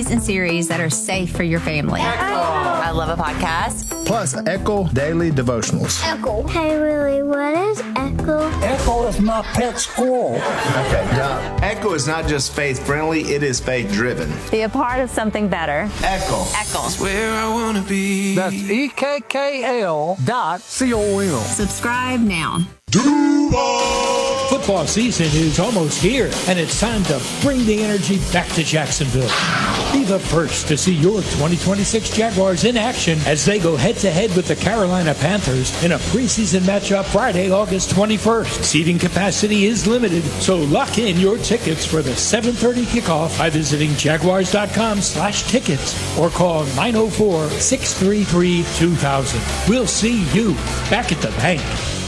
movies and series that are safe for your family. I love a podcast. Plus, Echo Daily Devotionals. Echo. Hey, Willie, what is Echo? Echo is my pet squirrel. Okay, now, Echo is not just faith-friendly, it is faith-driven. Be a part of something better. Echo. Echo. That's where I want to be. That's EKKL.com. Subscribe now. Duval! Football season is almost here, and it's time to bring the energy back to Jacksonville. Be the first to see your 2026 Jaguars in action as they go head-to-head with the Carolina Panthers in a preseason matchup Friday, August 21st. Seating capacity is limited, so lock in your tickets for the 7:30 kickoff by visiting Jaguars.com/tickets or call 904-633-2000. We'll see you back at the bank.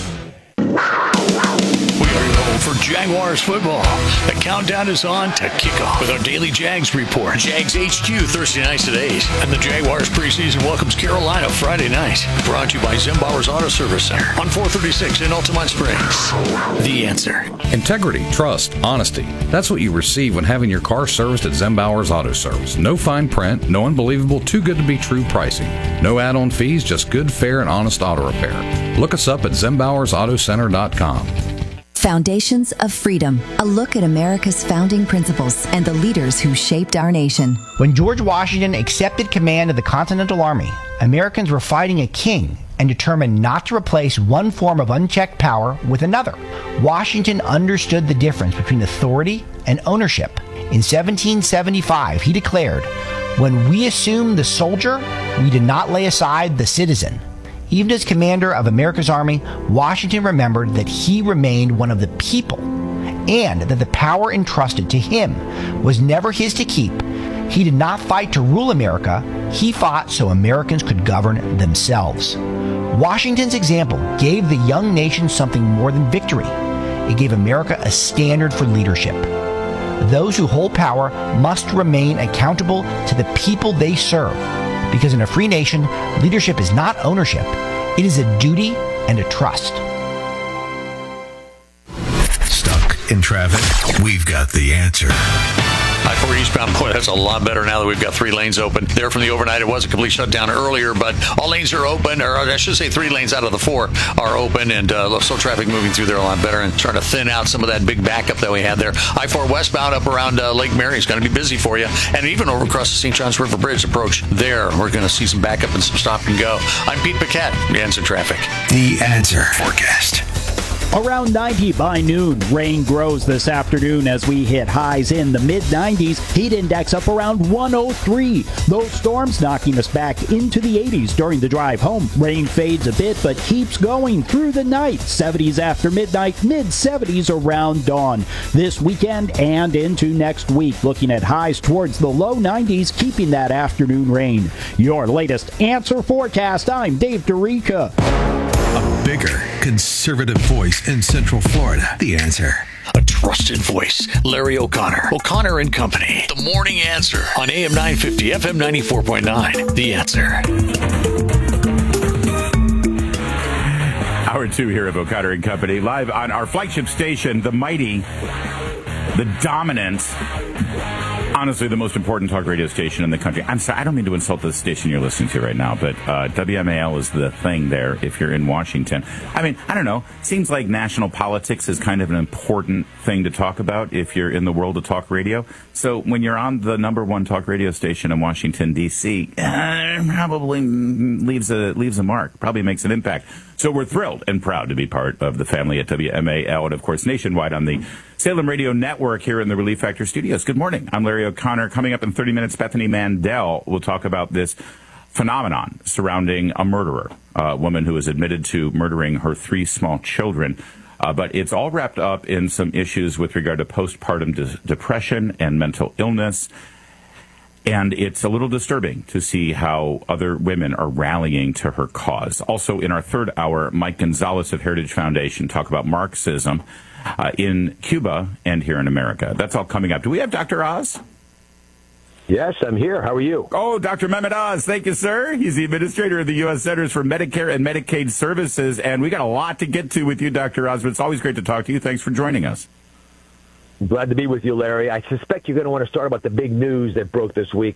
For Jaguars football, the countdown is on to kickoff with our daily Jags report. Jags HQ Thursday nights at 8, and the Jaguars preseason welcomes Carolina Friday night. Brought to you by Zembauer's Auto Service Center on 436 in Altamont Springs. The Answer. Integrity, trust, honesty. That's what you receive when having your car serviced at Zembauer's Auto Service. No fine print, no unbelievable, too good to be true pricing. No add-on fees, just good, fair, and honest auto repair. Look us up at ZembauersAutoCenter.com. Foundations of Freedom, a look at America's founding principles and the leaders who shaped our nation. When George Washington accepted command of the Continental Army, Americans were fighting a king and determined not to replace one form of unchecked power with another. Washington understood the difference between authority and ownership. In 1775, he declared, "When we assume the soldier, we did not lay aside the citizen." Even as commander of America's army, Washington remembered that he remained one of the people and that the power entrusted to him was never his to keep. He did not fight to rule America. He fought so Americans could govern themselves. Washington's example gave the young nation something more than victory. It gave America a standard for leadership. Those who hold power must remain accountable to the people they serve. Because in a free nation, leadership is not ownership. It is a duty and a trust. Stuck in traffic? We've got the answer. I-4 eastbound, boy, that's a lot better now that we've got 3 lanes open. There from the overnight, it was a complete shutdown earlier, but all lanes are open, or I should say 3 lanes out of the 4 are open, and so traffic moving through there a lot better and starting to thin out some of that big backup that we had there. I-4 westbound up around Lake Mary is going to be busy for you, and even over across the St. Johns River Bridge approach there, we're going to see some backup and some stop and go. I'm Pete Paquette, The Answer Traffic. The Answer Forecast. Around 90 by noon. Rain grows this afternoon as we hit highs in the mid-90s. Heat index up around 103. Those storms knocking us back into the 80s during the drive home. Rain fades a bit but keeps going through the night. 70s after midnight, mid-70s around dawn. This weekend and into next week. Looking at highs towards the low 90s, keeping that afternoon rain. Your latest Answer Forecast. I'm Dave DeRica. A bigger conservative voice in Central Florida. The Answer. A trusted voice, Larry O'Connor. O'Connor and Company. The Morning Answer on AM 950, FM 94.9. The Answer. Hour 2 here of O'Connor and Company, live on our flagship station, the mighty, the dominant, honestly, the most important talk radio station in the country. I'm sorry, I don't mean to insult the station you're listening to right now, but WMAL is the thing there if you're in Washington. I mean, I don't know. Seems like national politics is kind of an important thing to talk about if you're in the world of talk radio. So when you're on the number 1 talk radio station in Washington, D.C., probably leaves a mark, probably makes an impact. So we're thrilled and proud to be part of the family at WMAL and, of course, nationwide on the Salem Radio Network here in the Relief Factor studios. Good morning. I'm Larry O'Connor. Coming up in 30 minutes, Bethany Mandel will talk about this phenomenon surrounding a murderer, a woman who is admitted to murdering her 3 small children. But it's all wrapped up in some issues with regard to postpartum depression and mental illness. And it's a little disturbing to see how other women are rallying to her cause. Also, in our third hour, Mike Gonzalez of Heritage Foundation talk about Marxism in Cuba and here in America. That's all coming up. Do we have Dr. Oz? Yes, I'm here. How are you? Oh, Dr. Mehmet Oz. Thank you, sir. He's the administrator of the U.S. Centers for Medicare and Medicaid Services. And we got a lot to get to with you, Dr. Oz, but it's always great to talk to you. Thanks for joining us. Glad to be with you, Larry. I suspect you're going to want to start about the big news that broke this week